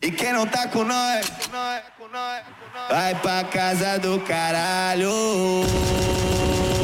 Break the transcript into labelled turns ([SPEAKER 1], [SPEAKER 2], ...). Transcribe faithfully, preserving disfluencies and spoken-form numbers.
[SPEAKER 1] E quem não tá com nós, vai pra casa do caralho.